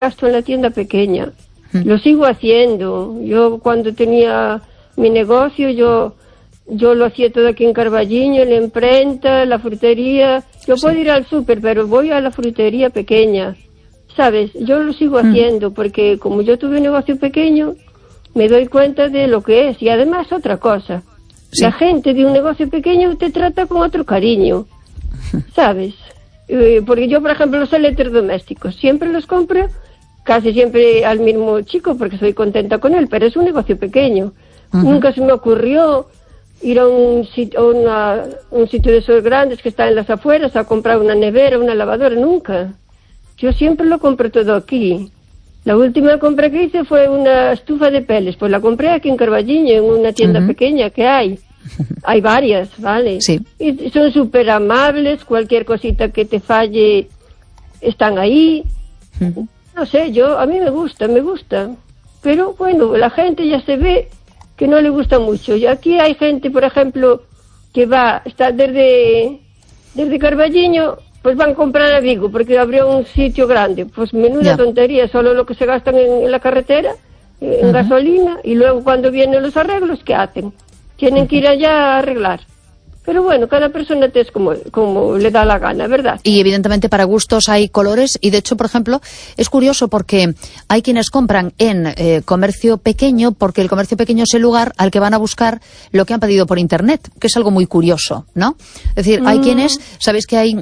gasto en la tienda pequeña. Lo sigo haciendo. Yo cuando tenía mi negocio, yo lo hacía todo aquí en Carballiño, en la imprenta, la frutería. Yo puedo ir al súper, pero voy a la frutería pequeña. ¿Sabes? Yo lo sigo haciendo porque como yo tuve un negocio pequeño, me doy cuenta de lo que es. Y además otra cosa, la gente de un negocio pequeño te trata con otro cariño, ¿sabes? Porque yo, por ejemplo, los electrodomésticos siempre los compro casi siempre al mismo chico porque soy contenta con él, pero es un negocio pequeño. Nunca se me ocurrió ir a un sitio de esos grandes que está en las afueras a comprar una nevera, una lavadora, nunca. Yo siempre lo compro todo aquí. La última compra que hice fue una estufa de peles, pues la compré aquí en Carballiño, en una tienda pequeña que hay. Hay varias, ¿vale? Sí. Y son súper amables, cualquier cosita que te falle, están ahí. No sé, a mí me gusta. Pero bueno, la gente ya se ve que no le gusta mucho. Y aquí hay gente, por ejemplo, que está desde Carballiño, pues van a comprar a Vigo, porque abrió un sitio grande. Pues menuda tontería, solo lo que se gastan en la carretera, en gasolina, y luego cuando vienen los arreglos, ¿qué hacen? Tienen que ir allá a arreglar. Pero bueno, cada persona es como le da la gana, ¿verdad? Y evidentemente para gustos hay colores y de hecho, por ejemplo, es curioso porque hay quienes compran en comercio pequeño porque el comercio pequeño es el lugar al que van a buscar lo que han pedido por internet, que es algo muy curioso, ¿no? Es decir, hay quienes, sabéis que hay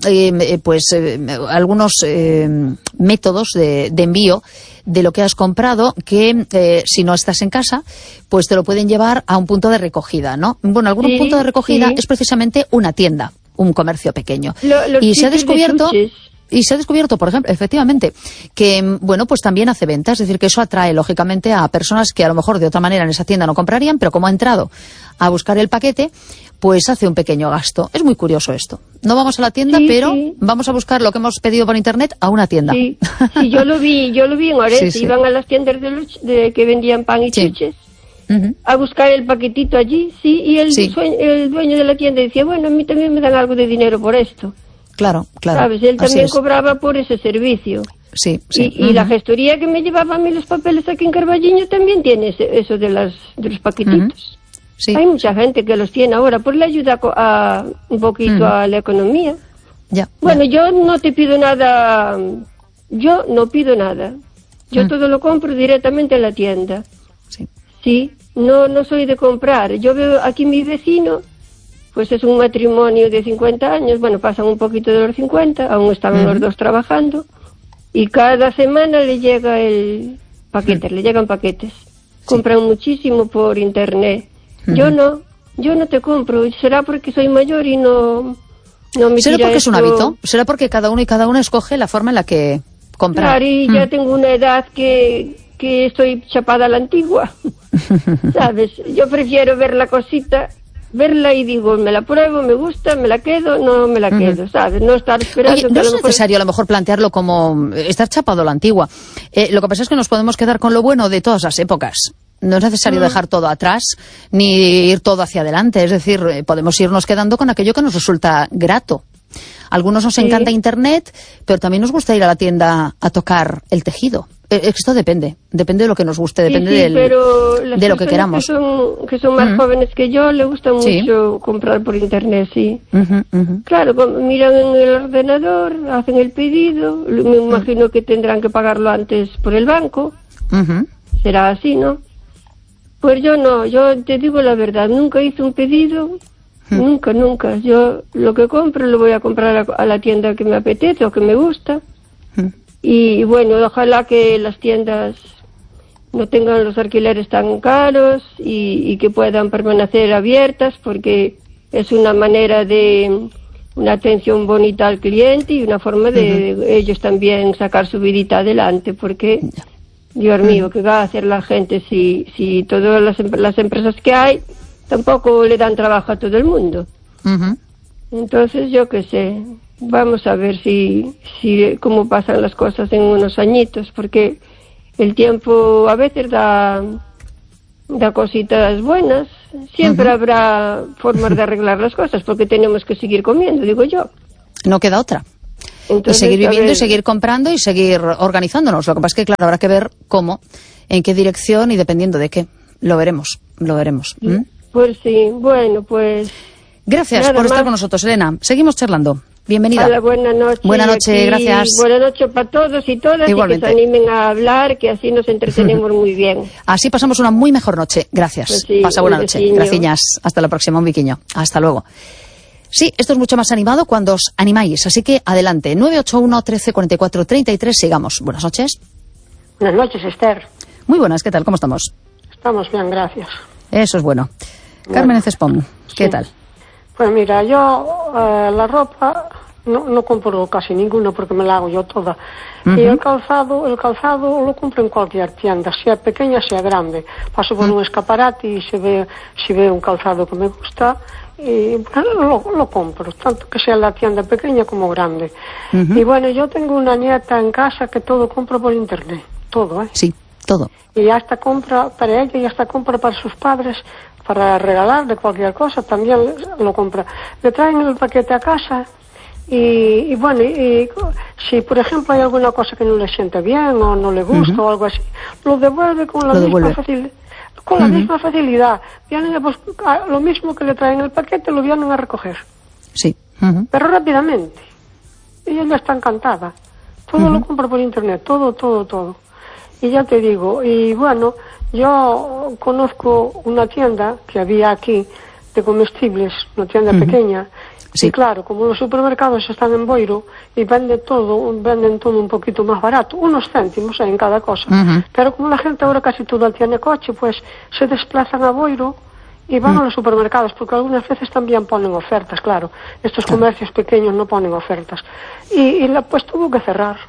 algunos métodos de envío de lo que has comprado que si no estás en casa, pues te lo pueden llevar a un punto de recogida, ¿no? Bueno, algún punto de recogida es precisamente una tienda, un comercio pequeño. Y se ha descubierto, por ejemplo, efectivamente, que, bueno, pues también hace ventas, es decir, que eso atrae, lógicamente, a personas que a lo mejor de otra manera en esa tienda no comprarían, pero como ha entrado a buscar el paquete, pues hace un pequeño gasto. Es muy curioso esto. No vamos a la tienda, pero vamos a buscar lo que hemos pedido por internet a una tienda. Sí, yo lo vi en Orense, iban a las tiendas que vendían pan y chuches, a buscar el paquetito allí, y el dueño de la tienda decía, bueno, a mí también me dan algo de dinero por esto. Claro. ¿Sabes? Él también cobraba por ese servicio. Sí. Y la gestoría que me llevaba a mí los papeles aquí en Carballiño también tiene eso de los paquetitos. Sí. Hay mucha gente que los tiene ahora, pues le ayuda un poquito a la economía. Bueno, yo no te pido nada, yo no pido nada. Yo todo lo compro directamente en la tienda. Sí, no soy de comprar. Yo veo aquí mi vecino, pues es un matrimonio de 50 años, bueno, pasan un poquito de los 50, aún están los dos trabajando, y cada semana le llega el paquete, le llegan paquetes. Compran muchísimo por internet. Yo no te compro. ¿Será porque soy mayor y no me ¿Será porque es un hábito? ¿Será porque cada uno y cada una escoge la forma en la que compra? Claro, y ya tengo una edad que estoy chapada a la antigua, ¿sabes? Yo prefiero ver la cosita, verla y digo, me la pruebo, me gusta, me la quedo, no me la quedo, ¿sabes? No estar esperando. Oye, no es necesario a lo mejor plantearlo como estar chapado a la antigua. Lo que pasa es que nos podemos quedar con lo bueno de todas las épocas. No es necesario dejar todo atrás, ni ir todo hacia adelante. Es decir, podemos irnos quedando con aquello que nos resulta grato. A algunos nos encanta Internet, pero también nos gusta ir a la tienda a tocar el tejido. Esto depende de lo que nos guste, depende de lo que queramos. Que son más jóvenes que yo, les gusta mucho comprar por Internet, Claro, miran en el ordenador, hacen el pedido, me imagino que tendrán que pagarlo antes por el banco. Será así, ¿no? Pues yo no, yo te digo la verdad, nunca hice un pedido, nunca. Yo lo que compro lo voy a comprar a la tienda que me apetece o que me gusta. Y bueno, ojalá que las tiendas no tengan los alquileres tan caros y que puedan permanecer abiertas, porque es una manera de una atención bonita al cliente y una forma de ellos también sacar su vidita adelante, porque Dios mío, ¿qué va a hacer la gente si todas las empresas que hay tampoco le dan trabajo a todo el mundo? Entonces, yo qué sé, vamos a ver cómo pasan las cosas en unos añitos, porque el tiempo a veces da cositas buenas. Siempre habrá formas de arreglar las cosas, porque tenemos que seguir comiendo, digo yo. No queda otra. Entonces, y seguir viviendo y seguir comprando y seguir organizándonos. Lo que pasa es que, claro, habrá que ver cómo, en qué dirección y dependiendo de qué. Lo veremos. Pues sí, bueno, pues... Gracias por estar con nosotros, Elena. Seguimos charlando. Bienvenida. Hola, buenas noches. Buenas noches, gracias. Buenas noches para todos y todas. Igualmente. Y que se animen a hablar, que así nos entretenemos muy bien. Así pasamos una muy mejor noche. Gracias. Pues sí, pasa buena noche. Graciñas. Hasta la próxima, un biquiño. Hasta luego. Sí, esto es mucho más animado cuando os animáis. Así que adelante. 981 13 44 33. Sigamos. Buenas noches. Buenas noches, Esther. Muy buenas. ¿Qué tal? ¿Cómo estamos? Estamos bien, gracias. Eso es bueno. Carmen Cespón, ¿qué sí. tal? Pues mira, yo la ropa no compro casi ninguno porque me la hago yo toda. Y el calzado lo compro en cualquier tienda, sea pequeña, sea grande. Paso por un escaparate y si veo un calzado que me gusta, y lo compro, tanto que sea la tienda pequeña como grande. Y bueno, yo tengo una nieta en casa que todo compra por internet, todo, ¿eh? Sí, todo. Y hasta compra para ella y hasta compra para sus padres, para regalarle cualquier cosa, también lo compra. Le traen el paquete a casa y bueno, y si por ejemplo hay alguna cosa que no le siente bien o no le gusta o algo así, lo devuelve con la misma facilidad. Con la misma facilidad. Vienen lo mismo que le traen el paquete, lo vienen a recoger. Sí. Pero rápidamente. Y ella está encantada. Todo lo compra por internet, todo. Y ya te digo, y bueno, yo conozco una tienda que había aquí de comestibles, una tienda pequeña, sí. Y claro, como los supermercados están en Boiro y venden todo un poquito más barato, unos céntimos en cada cosa, pero como la gente ahora casi toda tiene coche, pues se desplazan a Boiro y van a los supermercados, porque algunas veces también ponen ofertas, claro, estos comercios pequeños no ponen ofertas, y pues tuvo que cerrar,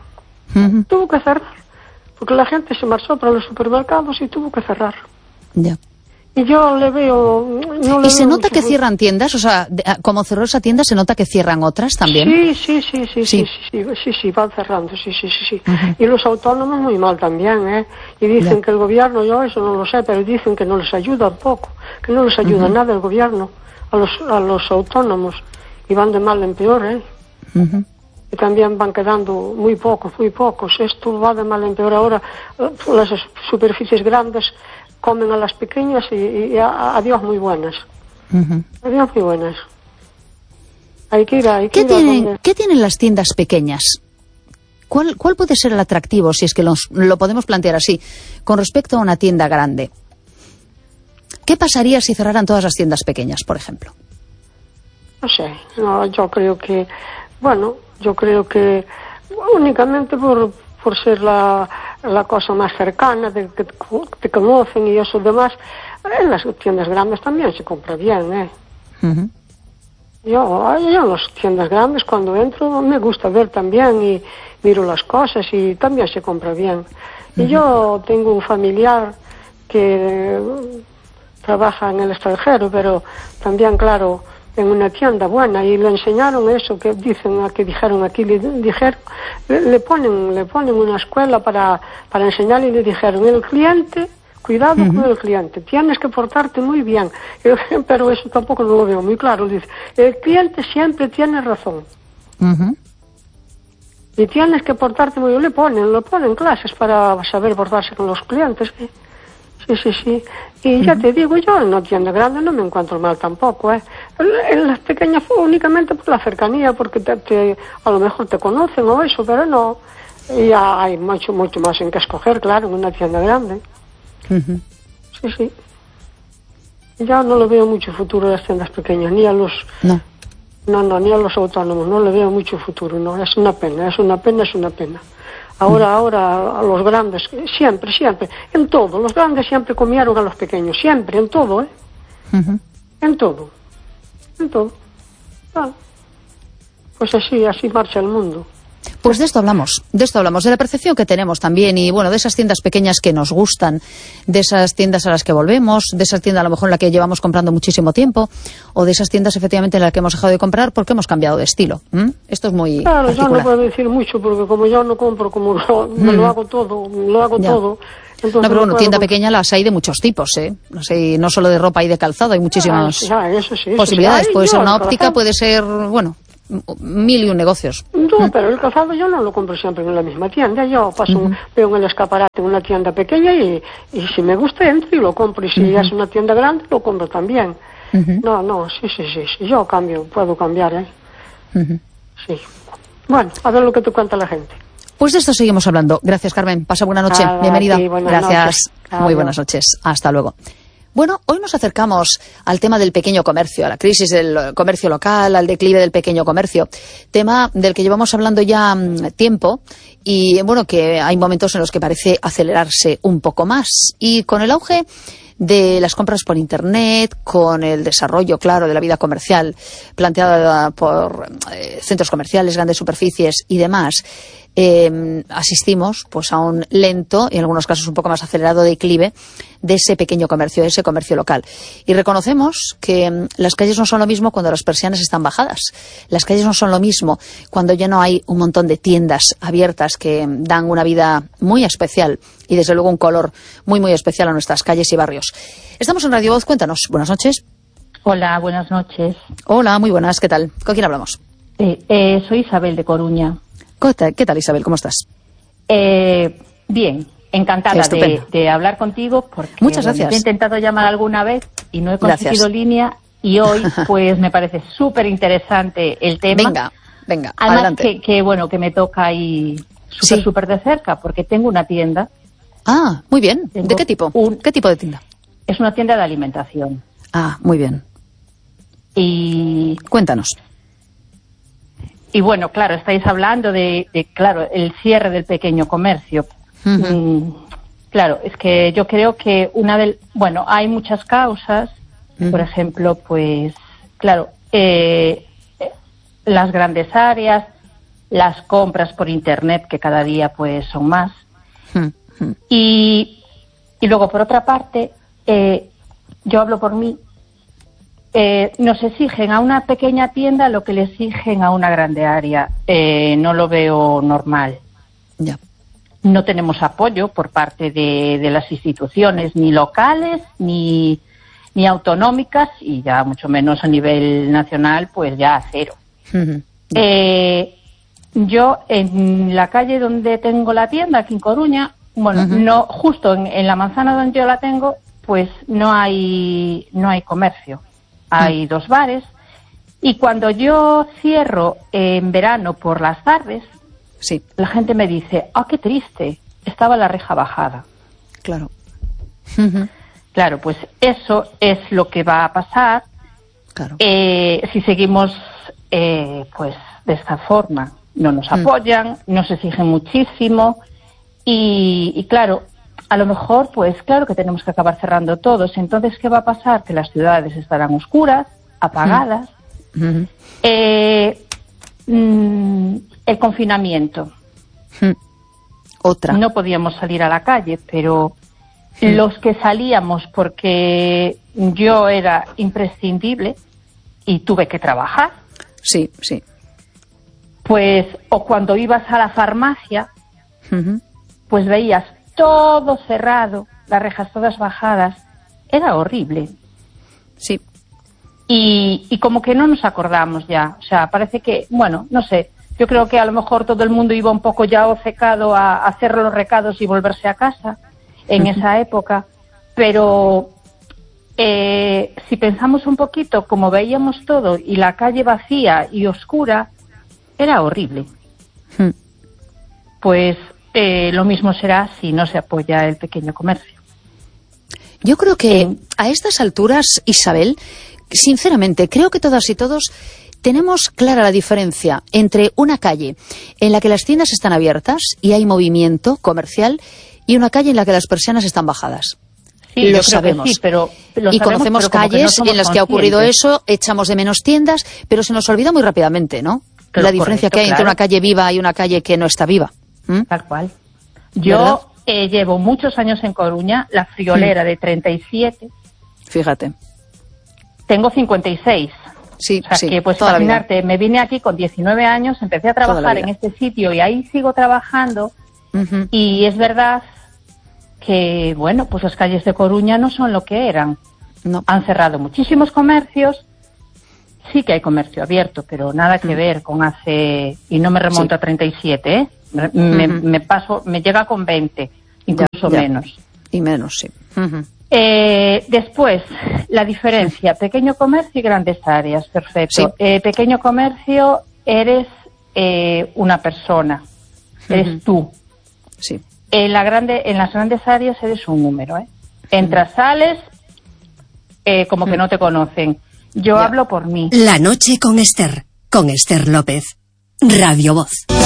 porque la gente se marchó para los supermercados y tuvo que cerrar. Ya. Y yo le veo... ¿Y se nota que cierran tiendas? O sea, como cerró esa tienda, ¿se nota que cierran otras también? Sí, van cerrando, sí. Y los autónomos muy mal también, ¿eh? Y dicen que el gobierno, yo eso no lo sé, pero dicen que no les ayuda un poco, que no les ayuda nada el gobierno a los autónomos, y van de mal en peor, ¿eh? Y también van quedando muy pocos. Esto va de mal en peor ahora. Las superficies grandes comen a las pequeñas y adiós muy buenas. Adiós muy buenas. Hay que ir ¿Qué tienen las tiendas pequeñas? ¿Cuál puede ser el atractivo, si es que lo podemos plantear así, con respecto a una tienda grande? ¿Qué pasaría si cerraran todas las tiendas pequeñas, por ejemplo? No sé, yo creo que únicamente por ser la cosa más cercana, de que te conocen y eso demás, en las tiendas grandes también se compra bien, ¿eh? Yo en las tiendas grandes cuando entro me gusta ver también y miro las cosas y también se compra bien. Y yo tengo un familiar que trabaja en el extranjero, pero también, claro, en una tienda buena, y le enseñaron eso que dijeron aquí, le ponen una escuela para enseñarle, y le dijeron, el cliente, cuidado con el cliente, tienes que portarte muy bien. Pero eso tampoco no lo veo muy claro. Dice, el cliente siempre tiene razón. Y tienes que portarte muy bien. Le ponen clases para saber portarse con los clientes. Sí. Y ya te digo, yo en una tienda grande no me encuentro mal tampoco, ¿eh? En las pequeñas únicamente por la cercanía, porque a lo mejor te conocen o eso, pero no. Y hay mucho más en que escoger, claro, en una tienda grande. Sí. Ya no le veo mucho futuro a las tiendas pequeñas, ni a los... No, ni a los autónomos, no le veo mucho futuro, no. Es una pena. Ahora a los grandes, siempre, en todo, los grandes siempre comieron a los pequeños, siempre, en todo, ¿eh? En todo. Pues así marcha el mundo. Pues de esto hablamos, de la percepción que tenemos también, y bueno, de esas tiendas pequeñas que nos gustan, de esas tiendas a las que volvemos, de esas tiendas a lo mejor en las que llevamos comprando muchísimo tiempo, o de esas tiendas efectivamente en las que hemos dejado de comprar porque hemos cambiado de estilo. Esto es muy Claro, particular. Yo no puedo decir mucho porque como yo no compro, como me lo hago todo, Entonces, no, pero bueno, tienda pequeña las hay de muchos tipos, ¿eh? No solo de ropa y de calzado, hay muchísimas posibilidades. Puede ser una óptica, puede ser, bueno, mil y un negocios. No, pero el calzado yo no lo compro siempre en la misma tienda. Yo paso, veo en el escaparate una tienda pequeña y si me gusta entro y lo compro. Y si es una tienda grande, lo compro también. No, sí. Yo cambio, puedo cambiar, Sí. Bueno, a ver lo que te cuenta la gente. Pues de esto seguimos hablando. Gracias, Carmen. Pasa buena noche. Bienvenida. Sí, Gracias. Noches. Muy buenas noches. Hasta luego. Bueno, hoy nos acercamos al tema del pequeño comercio, a la crisis del comercio local, al declive del pequeño comercio, tema del que llevamos hablando ya tiempo y, bueno, que hay momentos en los que parece acelerarse un poco más. Y con el auge de las compras por Internet, con el desarrollo, claro, de la vida comercial planteada por centros comerciales, grandes superficies y demás, asistimos pues a un lento y en algunos casos un poco más acelerado declive de ese pequeño comercio, de ese comercio local. Y reconocemos que las calles no son lo mismo cuando las persianas están bajadas. Las calles no son lo mismo cuando ya no hay un montón de tiendas abiertas que dan una vida muy especial y desde luego un color muy, muy especial a nuestras calles y barrios. Estamos en Radio Voz, cuéntanos. Buenas noches. Hola, buenas noches. Hola, muy buenas, ¿qué tal? ¿Con quién hablamos? Soy Isabel de Coruña. ¿Qué tal, Isabel? ¿Cómo estás? Bien, encantada de hablar contigo porque muchas gracias. He intentado llamar alguna vez y no he conseguido línea y hoy pues me parece súper interesante el tema. Venga, además adelante. Que me toca ahí súper de cerca porque tengo una tienda. Ah, muy bien. ¿De qué tipo? ¿Qué tipo de tienda? Es una tienda de alimentación. Ah, muy bien. Y cuéntanos. Y bueno, claro, estáis hablando de el cierre del pequeño comercio. Claro, es que yo creo que hay muchas causas. Por ejemplo, pues, claro, las grandes áreas, las compras por Internet, que cada día pues son más. Y luego, por otra parte, yo hablo por mí, nos exigen a una pequeña tienda lo que le exigen a una grande área. No lo veo normal. Ya. No tenemos apoyo por parte de las instituciones, ni locales, ni autonómicas, y ya mucho menos a nivel nacional, pues ya a cero. Yo, en la calle donde tengo la tienda, aquí en Coruña, no, justo en la manzana donde yo la tengo, pues no hay comercio. Hay 2 bares y cuando yo cierro en verano por las tardes, la gente me dice, qué triste, estaba la reja bajada. Claro. Claro, pues eso es lo que va a pasar si seguimos pues de esta forma. No nos apoyan, nos exigen muchísimo y claro, a lo mejor, pues claro que tenemos que acabar cerrando todos. Entonces, ¿qué va a pasar? Que las ciudades estarán oscuras, apagadas. El confinamiento. Otra. No podíamos salir a la calle, pero los que salíamos porque yo era imprescindible y tuve que trabajar. Sí. Pues, o cuando ibas a la farmacia, pues veías todo cerrado, las rejas todas bajadas, era horrible. Sí. Y como que no nos acordamos ya, o sea, parece que, bueno, no sé, yo creo que a lo mejor todo el mundo iba un poco ya obcecado a hacer los recados y volverse a casa en esa época, pero si pensamos un poquito, como veíamos todo y la calle vacía y oscura, era horrible. Pues lo mismo será si no se apoya el pequeño comercio. Yo creo que a estas alturas, Isabel, sinceramente, creo que todas y todos tenemos clara la diferencia entre una calle en la que las tiendas están abiertas y hay movimiento comercial y una calle en la que las persianas están bajadas. Sí, lo sabemos. Sí, pero y conocemos calles en las que ha ocurrido eso, echamos de menos tiendas, pero se nos olvida muy rápidamente, ¿no? La diferencia que hay entre una calle viva y una calle que no está viva. Tal cual. Yo llevo muchos años en Coruña, la friolera de 37. Fíjate. Tengo 56. Sí, o sea que, pues imaginarte, me vine aquí con 19 años, empecé a trabajar en este sitio y ahí sigo trabajando. Y es verdad que, bueno, pues las calles de Coruña no son lo que eran. No. Han cerrado muchísimos comercios, sí que hay comercio abierto, pero nada que ver con hace... Y no me remonto a 37, ¿eh? Me llega con 20, incluso menos. Y menos, sí. Después, la diferencia, pequeño comercio y grandes áreas, perfecto. Sí. Pequeño comercio, eres una persona, eres tú. Sí. En las grandes áreas eres un número, ¿eh? Entras, sales, como que no te conocen. Yo hablo por mí. La noche con Esther López, Radio Voz.